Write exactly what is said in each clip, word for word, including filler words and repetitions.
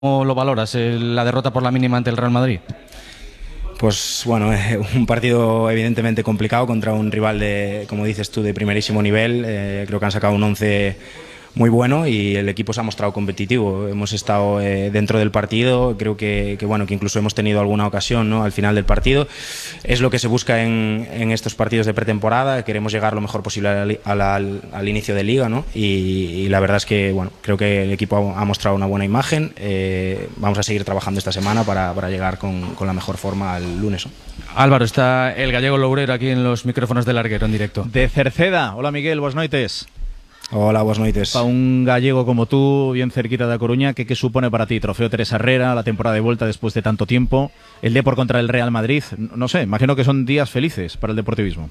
¿Cómo lo valoras, eh, la derrota por la mínima ante el Real Madrid? Pues bueno, eh, un partido evidentemente complicado contra un rival de, como dices tú, de primerísimo nivel. Eh, creo que han sacado un once muy bueno y el equipo se ha mostrado competitivo. Hemos estado eh, dentro del partido, creo que, que, bueno, que incluso hemos tenido alguna ocasión, ¿no?, al final del partido. Es lo que se busca en, en estos partidos de pretemporada. Queremos llegar lo mejor posible al, al, al, al inicio de liga, ¿no? y, y la verdad es que bueno, creo que el equipo ha, ha mostrado una buena imagen. Eh, vamos a seguir trabajando esta semana para, para llegar con, con la mejor forma al lunes, ¿no? Álvaro, está el gallego Loureiro aquí en los micrófonos del Larguero en directo. De Cerceda. Hola Miguel, buenas noches. Hola, buenas noches. Para un gallego como tú, bien cerquita de A Coruña, ¿qué, qué supone para ti? Trofeo Teresa Herrera, la temporada de vuelta después de tanto tiempo, el Depor contra el Real Madrid, no sé, imagino que son días felices para el deportivismo.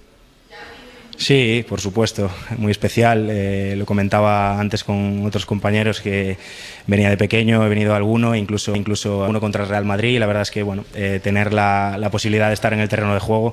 Sí, por supuesto, muy especial. Eh, lo comentaba antes con otros compañeros que venía de pequeño, he venido a alguno, incluso, incluso uno contra el Real Madrid. Y la verdad es que bueno, eh, tener la, la posibilidad de estar en el terreno de juego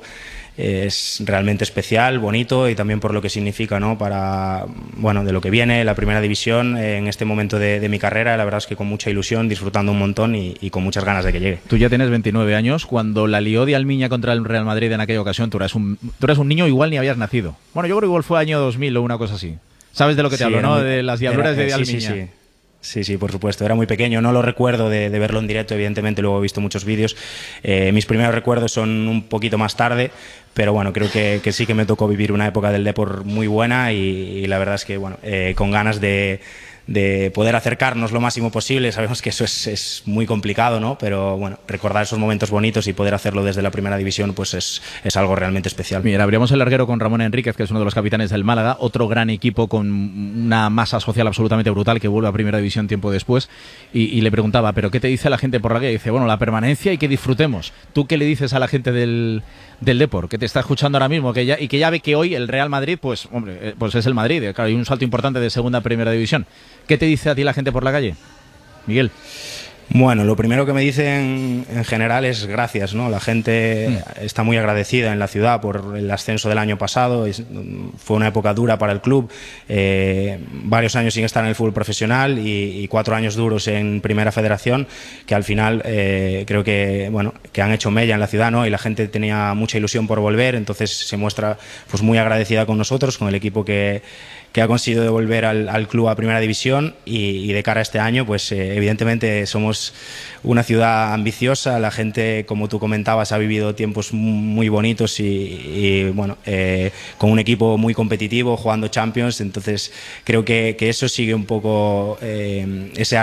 es realmente especial, bonito y también por lo que significa, ¿no?, para, bueno, de lo que viene, la primera división en este momento de, de mi carrera. La verdad es que con mucha ilusión, disfrutando un montón y, y con muchas ganas de que llegue. Tú ya tienes veintinueve años, cuando la lió de Almiña contra el Real Madrid en aquella ocasión, tú eras un, tú eras un niño, igual ni habías nacido. Bueno, yo creo que igual fue año dos mil o una cosa así. ¿Sabes de lo que te Sí, hablo, no? muy, De las diabluras era, de sí, Almiña. Sí, sí. Sí, sí, por supuesto. Era muy pequeño, no lo recuerdo de, de verlo en directo, evidentemente, luego he visto muchos vídeos. Eh, mis primeros recuerdos son un poquito más tarde, pero bueno, creo que, que sí que me tocó vivir una época del Depor muy buena y, y la verdad es que, bueno, eh, con ganas de, de poder acercarnos lo máximo posible. Sabemos que eso es, es muy complicado, ¿no? Pero bueno, recordar esos momentos bonitos y poder hacerlo desde la primera división, pues es, es algo realmente especial. Mira, abrimos el larguero con Ramón Enríquez, que es uno de los capitanes del Málaga, otro gran equipo con una masa social absolutamente brutal que vuelve a primera división tiempo después, y, y le preguntaba, ¿pero qué te dice la gente por la calle? Y dice, bueno, la permanencia y que disfrutemos. ¿Tú qué le dices a la gente del, del Depor, que te está escuchando ahora mismo, que ya, y que ya ve que hoy el Real Madrid, pues hombre, pues es el Madrid, claro, hay un salto importante de segunda a primera división? ¿Qué te dice a ti la gente por la calle, Miguel? Bueno, lo primero que me dicen en general es gracias, ¿no? La gente mm. está muy agradecida en la ciudad por el ascenso del año pasado. Es, fue una época dura para el club, eh, varios años sin estar en el fútbol profesional y, y cuatro años duros en Primera Federación, que al final eh, creo que, bueno, que han hecho mella en la ciudad, ¿no? Y la gente tenía mucha ilusión por volver, entonces se muestra pues muy agradecida con nosotros, con el equipo que que ha conseguido devolver al, al club a primera división y, y de cara a este año, pues eh, evidentemente somos una ciudad ambiciosa. La gente, como tú comentabas, ha vivido tiempos muy bonitos y, y bueno, eh, con un equipo muy competitivo, jugando Champions, entonces creo que, que eso sigue un poco, eh, ese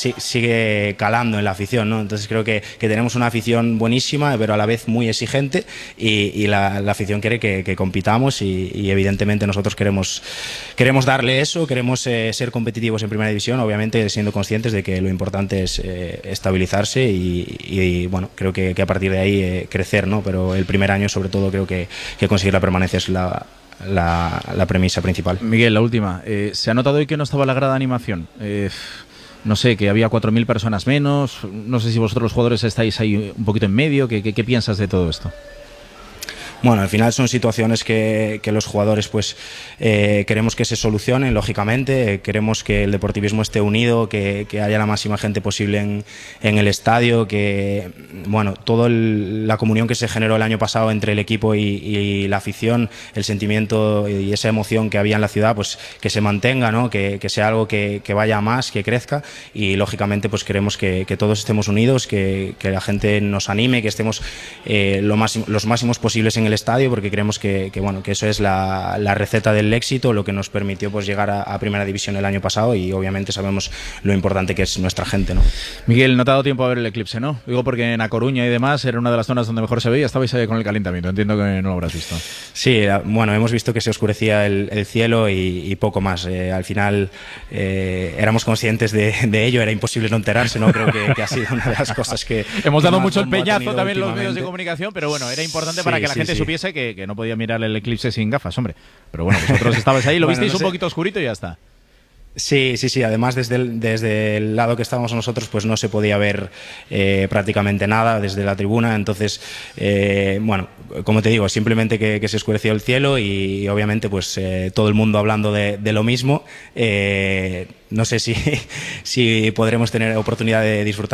sigue calando en la afición, ¿no? Entonces creo que, que tenemos una afición buenísima, pero a la vez muy exigente y, y la, la afición quiere que, que compitamos y, y evidentemente nosotros queremos Queremos darle eso, queremos eh, ser competitivos en primera división, obviamente siendo conscientes de que lo importante es eh, estabilizarse y, y bueno, creo que, que a partir de ahí eh, crecer, ¿no? Pero el primer año sobre todo creo que, que conseguir la permanencia es la, la, la premisa principal. Miguel, la última, eh, se ha notado hoy que no estaba la grada de animación, eh, no sé, que había cuatro mil personas menos, no sé si vosotros los jugadores estáis ahí un poquito en medio, ¿qué, qué, qué piensas de todo esto? Bueno, al final son situaciones que, que los jugadores pues eh, queremos que se solucionen, lógicamente, eh, queremos que el deportivismo esté unido, que, que haya la máxima gente posible en, en el estadio, que bueno, toda la comunión que se generó el año pasado entre el equipo y, y la afición, el sentimiento y esa emoción que había en la ciudad, pues que se mantenga, ¿no? que, que sea algo que, que vaya más, que crezca y lógicamente pues queremos que, que todos estemos unidos, que, que la gente nos anime, que estemos eh, lo máximo, los máximos posibles en el estadio, porque creemos que, que bueno, que eso es la, la receta del éxito, lo que nos permitió pues llegar a, a primera división el año pasado y obviamente sabemos lo importante que es nuestra gente, ¿no? Miguel, no te ha dado tiempo a ver el eclipse, ¿no? Digo porque en A Coruña y demás era una de las zonas donde mejor se veía, estabais ahí con el calentamiento, entiendo que no lo habrás visto. Sí, bueno, hemos visto que se oscurecía el, el cielo y, y poco más. Eh, al final eh, éramos conscientes de, de ello, era imposible no enterarse, ¿no? Creo que, que ha sido una de las cosas que hemos dado que mucho el peñazo también en los medios de últimamente. comunicación, pero bueno, era importante Sí, para que la sí, gente sí. supiese que, que no podía mirar el eclipse sin gafas, hombre. Pero bueno, vosotros estabais ahí, lo Bueno, visteis no sé. un poquito oscurito y ya está. Sí, sí, sí. Además, desde el, desde el lado que estábamos nosotros, pues no se podía ver eh, prácticamente nada desde la tribuna. Entonces, eh, bueno, como te digo, simplemente que, que se oscureció el cielo y, y obviamente, pues eh, todo el mundo hablando de, de lo mismo. Eh, no sé si, si podremos tener oportunidad de disfrutar